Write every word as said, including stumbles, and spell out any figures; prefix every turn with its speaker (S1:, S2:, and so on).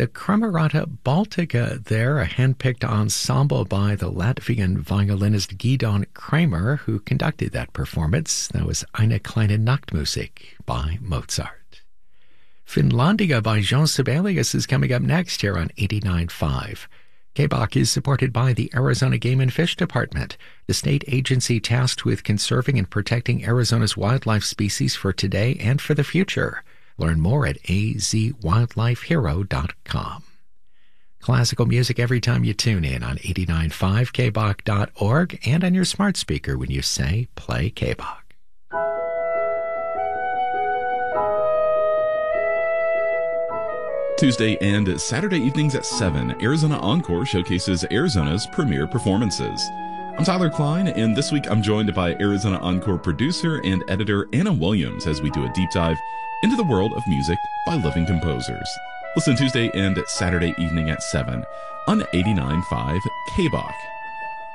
S1: the Camerata Baltica there, a hand-picked ensemble by the Latvian violinist Gidon Kramer, who conducted that performance. That was Eine kleine Nachtmusik by Mozart. Finlandia by Jean Sibelius is coming up next here on eighty-nine point five. K B O C is supported by the Arizona Game and Fish Department, the state agency tasked with conserving and protecting Arizona's wildlife species for today and for the future. Learn more at a z wildlife hero dot com. Classical music every time you tune in on eighty-nine point five K B O C dot org and on your smart speaker when you say play K B O C.
S2: Tuesday and Saturday evenings at seven, Arizona Encore showcases Arizona's premier performances. I'm Tyler Klein, and this week I'm joined by Arizona Encore producer and editor Anna Williams as we do a deep dive into the world of music by living composers. Listen Tuesday and Saturday evening at seven on eighty-nine point five K B O C.